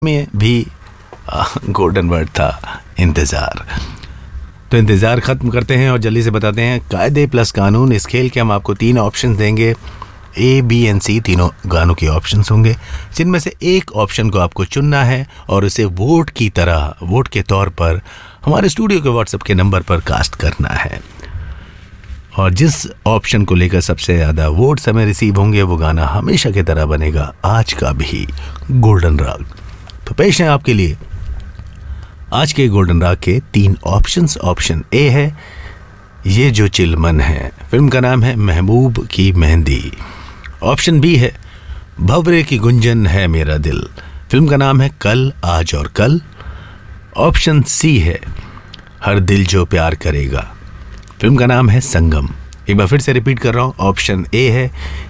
में भी golden word था इंतज़ार। तो इंतज़ार ख़त्म करते हैं और जल्दी से बताते हैं कायदे प्लस कानून। इस खेल के हम आपको 3 ऑप्शन देंगे, A, B एंड C तीनों गानों के ऑप्शंस होंगे, जिनमें से एक ऑप्शन को आपको चुनना है और उसे वोट की तरह, वोट के तौर पर हमारे स्टूडियो के व्हाट्सएप के नंबर पर कास्ट करना है। और जिस ऑप्शन को लेकर सबसे ज़्यादा वोट्स हमें रिसीव होंगे वो गाना हमेशा की तरह बनेगा आज का भी गोल्डन राग। तो पेश है आपके लिए आज के गोल्डन राग के 3 ऑप्शंस। ऑप्शन ए है ये जो चिलमन है, फिल्म का नाम है महबूब की मेहंदी। ऑप्शन बी है भंवरे की गुंजन है मेरा दिल, फिल्म का नाम है कल आज और कल। ऑप्शन सी है हर दिल जो प्यार करेगा, फिल्म का नाम है संगम। एक बार फिर से रिपीट कर रहा हूँ, ऑप्शन ए है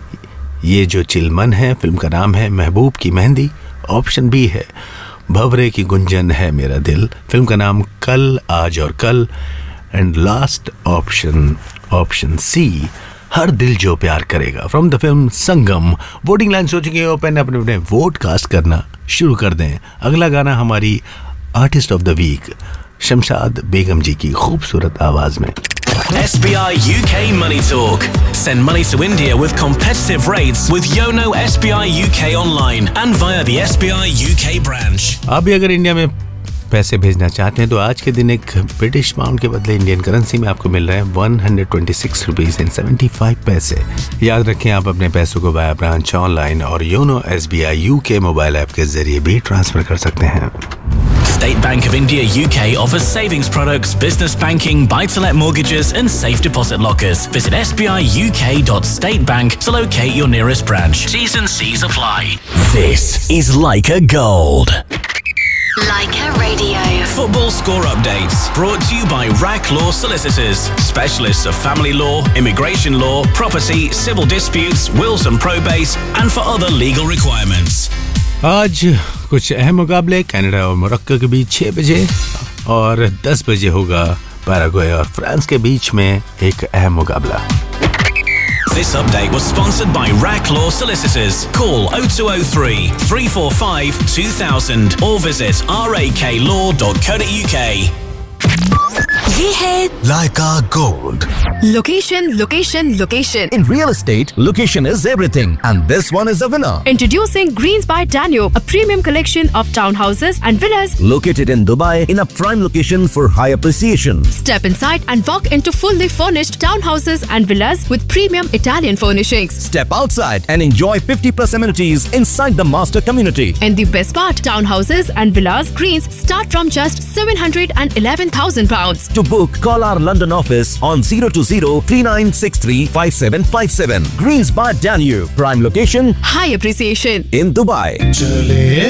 ये जो चिलमन है, फिल्म का नाम है महबूब की मेहंदी। ऑप्शन बी है भंवरे की गुंजन है मेरा दिल, फिल्म का नाम कल आज और कल। And last option, option C, हर दिल जो प्यार करेगा, from the film Sangam. Voting line हो चुकी है ओपन, अपने अपने वोट कास्ट करना शुरू कर दें। अगला गाना हमारी artist of the week Shamshad Begum जी की खूबसूरत आवाज में। SBI UK Money Talk. Send money to India with competitive rates with Yono SBI UK online and via the SBI UK branch. आप भी अगर इंडिया में पैसे भेजना चाहते हैं तो आज के दिन एक ब्रिटिश पाउंड के बदले इंडियन करेंसी में आपको मिल रहा है 126 रुपीस एंड 75 पैसे। याद रखें आप अपने पैसों को वाया ब्रांच, ऑनलाइन और YONO SBI UK mobile app के जरिए भी ट्रांसफर कर सकते हैं। State Bank of India UK offers savings products, business banking, buy-to-let mortgages and safe deposit lockers. Visit sbiuk.statebank to locate your nearest branch. T's and C's apply. This is Leica Gold. Leica Radio. Football score updates brought to you by RAC Law Solicitors, specialists of family law, immigration law, property, civil disputes, wills and probates, and for other legal requirements. आज कुछ अहम मुकाबले Canada और Morocco के बीच 6 बजे और 10 बजे होगा पैराग्वे और फ्रांस के बीच में एक अहम मुकाबला। This update was sponsored by RAC Law Solicitors. Call 0203 345 2000 or visit raklaw.co.uk. ये है Leica Gold. Location location location. In real estate, location is everything, and this one is a winner. Introducing Greens by Danube, a premium collection of townhouses and villas. Located in Dubai, in a prime location for high appreciation. Step inside and walk into fully furnished townhouses and villas with premium Italian furnishings. Step outside and enjoy 50+ amenities inside the master community. And the best part, townhouses and villas Greens start from just £711,000. To book, call our London office on 020-3963-5757. Greens by Danube, prime location, High appreciation. in Dubai.